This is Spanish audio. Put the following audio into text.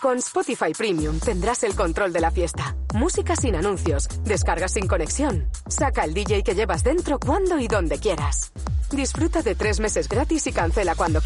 Con Spotify Premium tendrás el control de la fiesta. Música sin anuncios, descargas sin conexión. Saca el DJ que llevas dentro cuando y donde quieras. Disfruta de 3 meses gratis y cancela cuando quieras.